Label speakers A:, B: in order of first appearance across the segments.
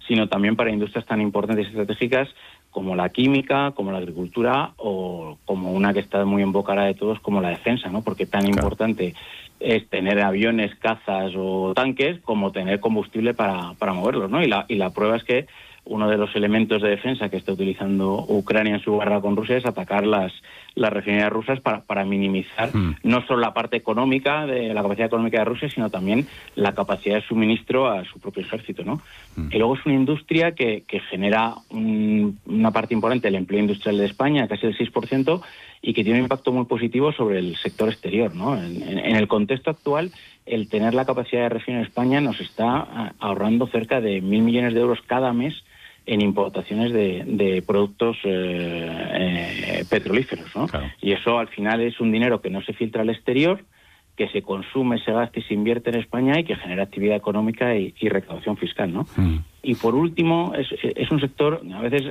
A: sino también para industrias tan importantes y estratégicas como la química, como la agricultura o como una que está muy en boca ahora de todos, como la defensa, ¿no? Porque tan importante es tener aviones, cazas o tanques como tener combustible para moverlos, ¿no? Y la prueba es que uno de los elementos de defensa que está utilizando Ucrania en su guerra con Rusia es atacar las refinerías rusas para minimizar no solo la parte económica, de la capacidad económica de Rusia, sino también la capacidad de suministro a su propio ejército, ¿no? Y luego es una industria que genera una parte importante del empleo industrial de España, casi el 6%, y que tiene un impacto muy positivo sobre el sector exterior, ¿no? En el contexto actual, el tener la capacidad de refino en España nos está ahorrando cerca de 1.000 millones de euros cada mes en importaciones de productos petrolíferos, ¿no? Claro. Y eso al final es un dinero que no se filtra al exterior, que se consume, se gasta y se invierte en España y que genera actividad económica y recaudación fiscal, ¿no? Y por último, es un sector, a veces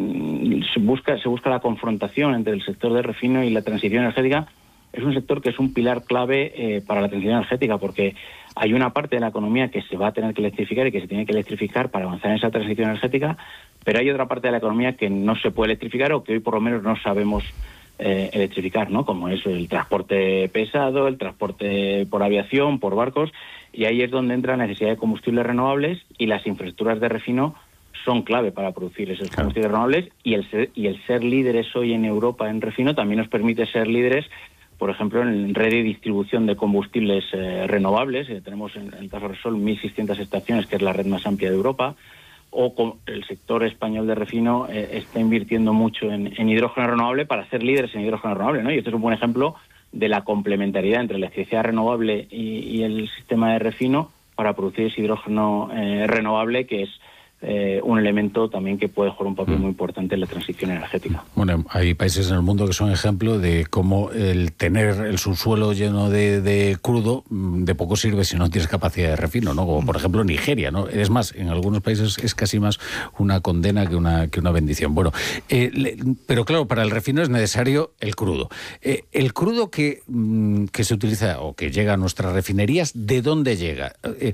A: se busca la confrontación entre el sector de refino y la transición energética. Es un sector que es un pilar clave para la transición energética, porque hay una parte de la economía que se va a tener que electrificar y que se tiene que electrificar para avanzar en esa transición energética, pero hay otra parte de la economía que no se puede electrificar o que hoy por lo menos no sabemos electrificar, ¿no? Como es el transporte pesado, el transporte por aviación, por barcos, y ahí es donde entra la necesidad de combustibles renovables, y las infraestructuras de refino son clave para producir esos combustibles renovables, y el ser líderes hoy en Europa en refino también nos permite ser líderes, por ejemplo, en red de distribución de combustibles renovables. Tenemos en el caso de Repsol 1.600 estaciones, que es la red más amplia de Europa, o con el sector español de refino está invirtiendo mucho en hidrógeno renovable para ser líderes en hidrógeno renovable, ¿no? Y este es un buen ejemplo de la complementariedad entre la electricidad renovable y el sistema de refino para producir ese hidrógeno renovable, que es un elemento también que puede jugar un papel muy importante en la transición energética.
B: Bueno, hay países en el mundo que son ejemplo de cómo el tener el subsuelo lleno de crudo de poco sirve si no tienes capacidad de refino, ¿no? Como por ejemplo Nigeria, ¿no? Es más, en algunos países es casi más una condena que una bendición. Bueno, pero claro, para el refino es necesario el crudo. El crudo que se utiliza o que llega a nuestras refinerías, ¿de dónde llega?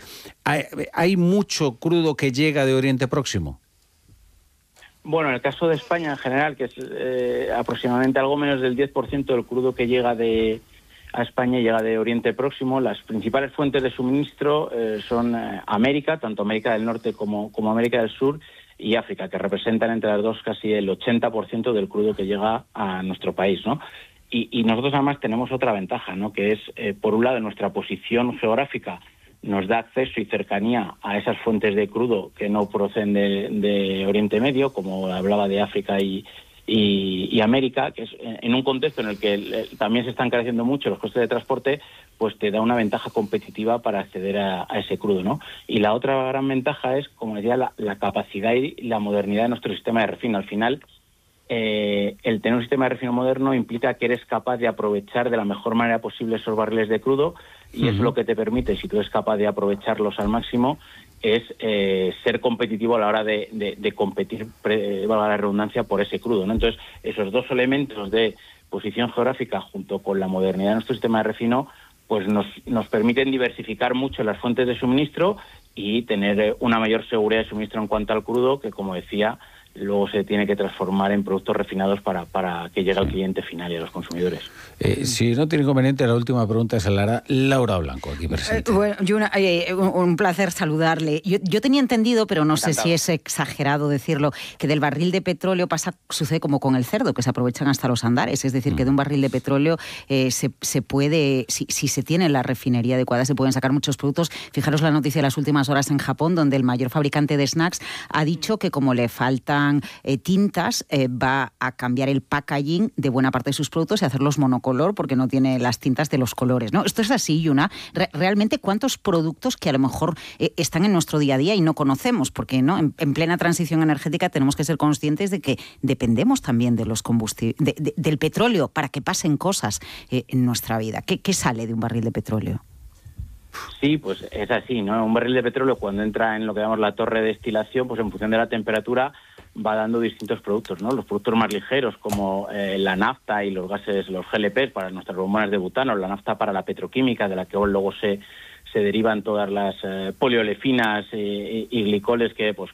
B: ¿Hay mucho crudo que llega de Oriente Próximo?
A: Bueno, en el caso de España en general, que es aproximadamente algo menos del 10% del crudo que llega a España llega de Oriente Próximo, las principales fuentes de suministro son América, tanto América del Norte como América del Sur, y África, que representan entre las dos casi el 80% del crudo que llega a nuestro país, ¿no? Y nosotros además tenemos otra ventaja, ¿no? Que es, por un lado, nuestra posición geográfica nos da acceso y cercanía a esas fuentes de crudo que no proceden de Oriente Medio, como hablaba de África y América, que es en un contexto en el que también se están encareciendo mucho los costes de transporte, pues te da una ventaja competitiva para acceder a ese crudo, ¿no? Y la otra gran ventaja es, como decía, la capacidad y la modernidad de nuestro sistema de refino. Al final, el tener un sistema de refino moderno implica que eres capaz de aprovechar de la mejor manera posible esos barriles de crudo, y eso lo que te permite, si tú eres capaz de aprovecharlos al máximo, es ser competitivo a la hora de competir, valga la redundancia, por ese crudo, ¿no? Entonces, esos dos elementos de posición geográfica junto con la modernidad de nuestro sistema de refino, pues nos permiten diversificar mucho las fuentes de suministro y tener una mayor seguridad de suministro en cuanto al crudo, que, como decía, luego se tiene que transformar en productos refinados para que llegue al cliente final y a los consumidores.
B: Si no tiene inconveniente, la última pregunta se la hará Laura Blanco, aquí presente.
C: Bueno, un placer saludarle. Yo tenía entendido, pero no
A: Encantado.
C: sé si es exagerado decirlo, que del barril de petróleo sucede como con el cerdo, que se aprovechan hasta los andares. Es decir, que de un barril de petróleo se puede, si se tiene la refinería adecuada, se pueden sacar muchos productos. Fijaros la noticia de las últimas horas en Japón, donde el mayor fabricante de snacks ha dicho que como le faltan tintas, va a cambiar el packaging de buena parte de sus productos y hacerlos monocolor porque no tiene las tintas de los colores, ¿no? Esto es así, Yuna. Realmente, ¿cuántos productos que a lo mejor están en nuestro día a día y no conocemos? Porque, ¿no?, en plena transición energética tenemos que ser conscientes de que dependemos también de los combustibles, del petróleo, para que pasen cosas en nuestra vida. ¿Qué sale de un barril de petróleo?
A: Sí, pues es así, ¿no? Un barril de petróleo, cuando entra en lo que llamamos la torre de destilación, pues en función de la temperatura va dando distintos productos, ¿no? Los productos más ligeros, como la nafta y los gases, los GLP para nuestras bombonas de butano, la nafta para la petroquímica, de la que luego se derivan todas las poliolefinas y glicoles que, pues,